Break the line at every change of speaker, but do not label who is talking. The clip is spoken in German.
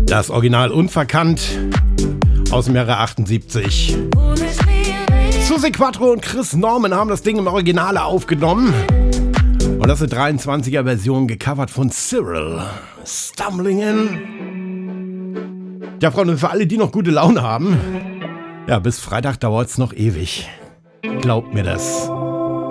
Das Original unverkannt aus dem Jahre 78. Susi Quattro und Chris Norman haben das Ding im Originale aufgenommen. Und das ist eine 23er Version gecovert von Cyril. Stumbling In. Ja, Freunde, für alle, die noch gute Laune haben. Ja, bis Freitag dauert es noch ewig. Glaubt mir das.